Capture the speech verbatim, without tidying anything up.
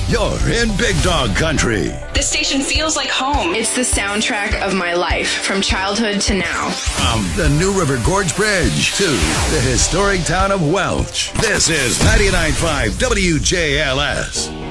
You're in Big Dog Country. This station feels like home. It's the soundtrack of my life, from childhood to now. From the New River Gorge Bridge to the historic town of Welch, this is ninety-nine point five W J L S.